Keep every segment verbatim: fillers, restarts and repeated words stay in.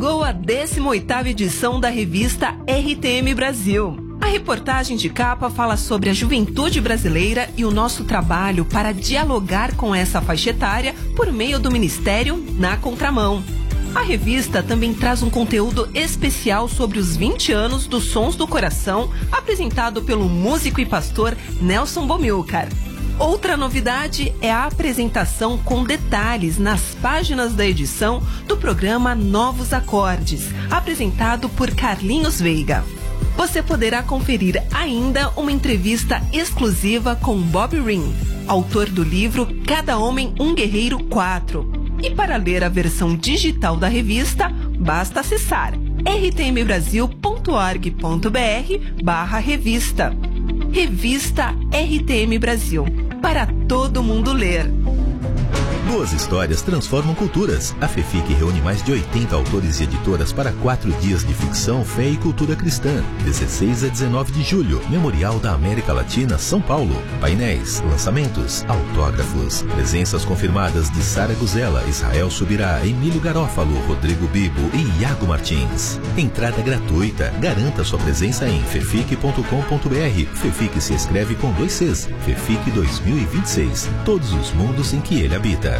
Chegou a décima oitava edição da revista R T M Brasil. A reportagem de capa fala sobre a juventude brasileira e o nosso trabalho para dialogar com essa faixa etária por meio do Ministério Na Contramão. A revista também traz um conteúdo especial sobre os vinte anos dos Sons do Coração, apresentado pelo músico e pastor Nelson Bomilcar. Outra novidade é a apresentação com detalhes nas páginas da edição do programa Novos Acordes, apresentado por Carlinhos Veiga. Você poderá conferir ainda uma entrevista exclusiva com Bob Ring, autor do livro Cada Homem um Guerreiro quatro. E para ler a versão digital da revista, basta acessar r t m brasil ponto org ponto b r barra revista. Revista R T M Brasil, para todo mundo ler. Boas histórias transformam culturas. A FEFIC reúne mais de oitenta autores e editoras para quatro dias de ficção, fé e cultura cristã. dezesseis a dezenove de julho, Memorial da América Latina, São Paulo. Painéis, lançamentos, autógrafos. Presenças confirmadas de Sara Guzella, Israel Subirá, Emílio Garófalo, Rodrigo Bibo e Iago Martins. Entrada gratuita. Garanta sua presença em fefic ponto com ponto b r. FEFIC se escreve com dois Cs. FEFIC dois mil e vinte e seis. Todos os mundos em que ele habita.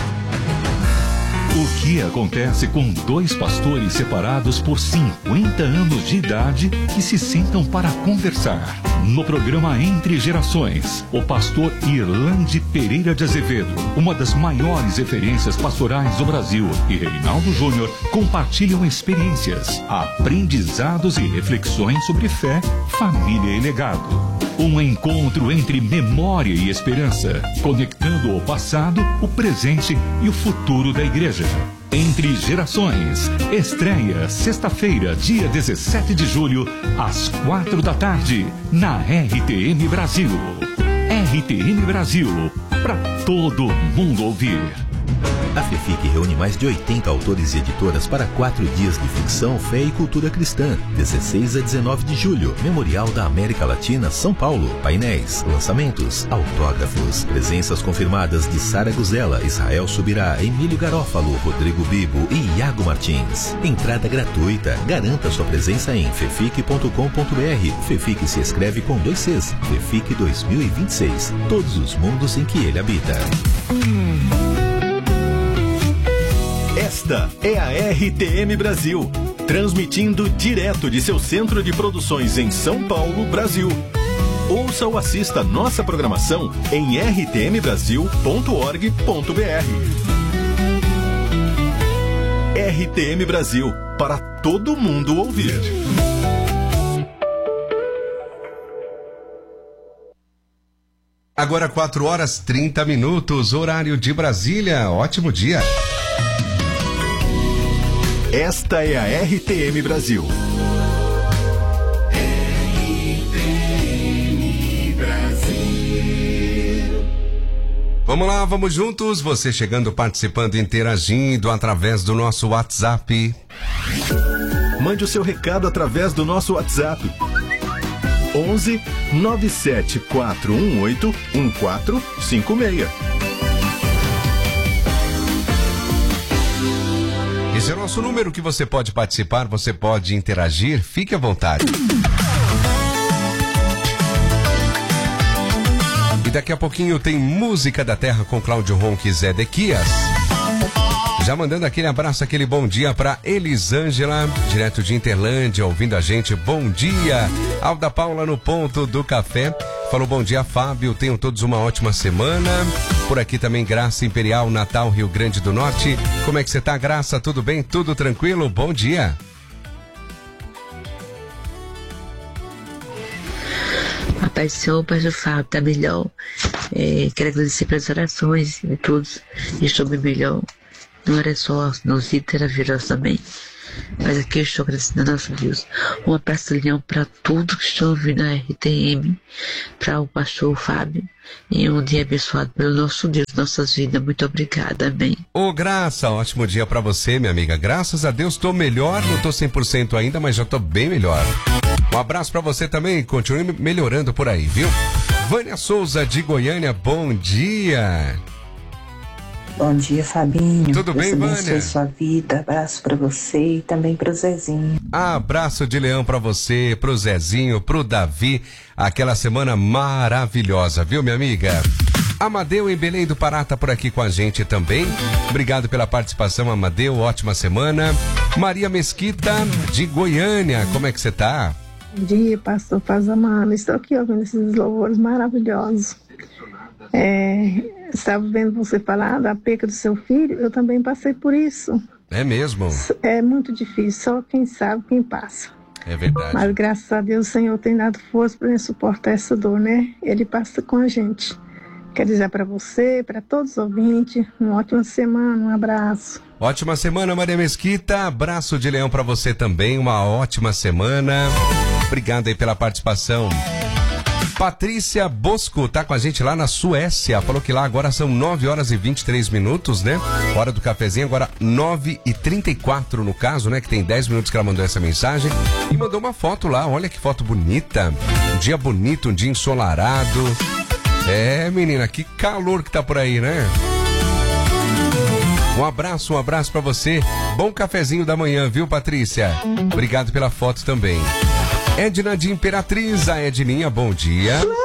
O que acontece com dois pastores separados por cinquenta anos de idade que se sentam para conversar? No programa Entre Gerações, o pastor Irlande Pereira de Azevedo, uma das maiores referências pastorais do Brasil, e Reinaldo Júnior compartilham experiências, aprendizados e reflexões sobre fé, família e legado. Um encontro entre memória e esperança, conectando o passado, o presente e o futuro da igreja. Entre Gerações, estreia sexta-feira, dia dezessete de julho, às quatro da tarde, na R T M Brasil. R T M Brasil, para todo mundo ouvir. A FEFIC reúne mais de oitenta autores e editoras para quatro dias de ficção, fé e cultura cristã. dezesseis a dezenove de julho, Memorial da América Latina, São Paulo. Painéis, lançamentos, autógrafos. Presenças confirmadas de Sara Guzella, Israel Subirá, Emílio Garófalo, Rodrigo Bibo e Iago Martins. Entrada gratuita. Garanta sua presença em fefic ponto com ponto b r. FEFIC se escreve com dois Cs. FEFIC dois mil e vinte e seis. Todos os mundos em que ele habita. Esta é a R T M Brasil, transmitindo direto de seu centro de produções em São Paulo, Brasil. Ouça ou assista nossa programação em r t m brasil ponto org ponto b r. R T M Brasil, para todo mundo ouvir. Agora quatro horas e trinta minutos, horário de Brasília. Ótimo dia. Esta é a R T M Brasil. R T M Brasil. Vamos lá, vamos juntos. Você chegando, participando, interagindo através do nosso WhatsApp. Mande o seu recado através do nosso WhatsApp. onze nove sete quatro um oito um quatro cinco seis. Esse é o nosso número que você pode participar, você pode interagir, fique à vontade. E daqui a pouquinho tem Música da Terra com Cláudio Ronque e Zé Dequias. Já mandando aquele abraço, aquele bom dia para Elisângela, direto de Interlândia, ouvindo a gente. Bom dia, Alda Paula no ponto do café. Falou bom dia, Fábio, tenham todos uma ótima semana. Por aqui também Graça Imperial, Natal, Rio Grande do Norte. Como é que você tá, Graça? Tudo bem? Tudo tranquilo? Bom dia. A paz do Senhor, Pai do Fábio, tá melhor. É, quero agradecer pelas orações de todos. Estou bem melhor. Não era só nos interavirões também. Mas aqui eu estou agradecendo a nosso Deus. Um abraço leão para todos que estão ouvindo a R T M, para o pastor Fábio. E um dia abençoado pelo nosso Deus, nossas vidas. Muito obrigada, amém. Ô, Graça, ótimo dia para você, minha amiga. Graças a Deus, tô melhor, não tô cem por cento ainda, mas já tô bem melhor. Um abraço para você também, continue melhorando por aí, viu? Vânia Souza de Goiânia, bom dia. Bom dia, Fabinho. Tudo Deus bem, abençoe Vânia? sua vida. Abraço pra você e também pro Zezinho. Abraço de leão pra você, pro Zezinho, pro Davi. Aquela semana maravilhosa, viu, minha amiga? Amadeu em Belém do Pará tá por aqui com a gente também. Obrigado pela participação, Amadeu. Ótima semana. Maria Mesquita de Goiânia, como é que você tá? Bom dia, pastor Paz Amado. Estou aqui ouvindo esses louvores maravilhosos. É, estava vendo você falar da perca do seu filho. Eu também passei por isso. É mesmo? É muito difícil, só quem sabe, quem passa. É verdade. Mas graças a Deus o Senhor tem dado força para suportar essa dor, né? Ele passa com a gente. Quero dizer para você, para todos os ouvintes, uma ótima semana, um abraço. Ótima semana, Maria Mesquita. Abraço de leão para você também. Uma ótima semana. Obrigado aí pela participação. Patrícia Bosco tá com a gente lá na Suécia. Falou que lá agora são nove horas e vinte e três minutos, né? Hora do cafezinho, agora nove e trinta e quatro no caso, né? Que tem dez minutos que ela mandou essa mensagem. E mandou uma foto lá. Olha que foto bonita. Um dia bonito, um dia ensolarado. É, menina, que calor que tá por aí, né? Um abraço, um abraço pra você. Bom cafezinho da manhã, viu, Patrícia? Obrigado pela foto também. Edna de Imperatriz, a Edninha, bom dia.